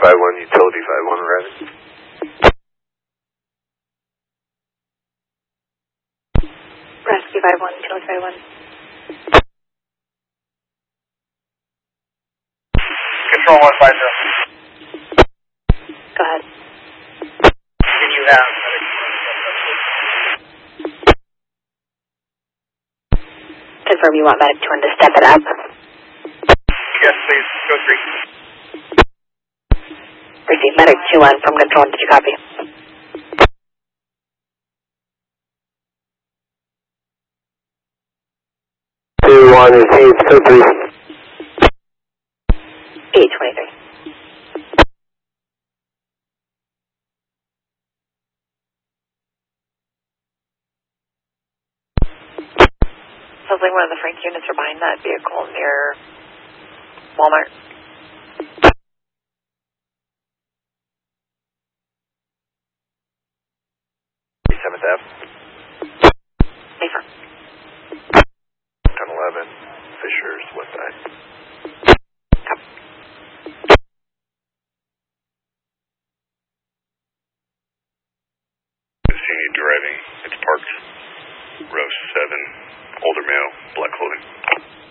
51, utility 51 arriving. Rescue 51, utility 51. Control 150. Go ahead. Can you have... Confirm you want Medic 2-1 to step it up. Yes, please. Go 3. Receive Medic 2-1 from Control. Did you copy? Received, code 3. 823. Sounds like one of the Frank units are behind that vehicle near Walmart. 7th Ave. Safer. 1011, Fisher's west side. Copy. Senior driving. It's parked. Row 7. Older male. Black clothing.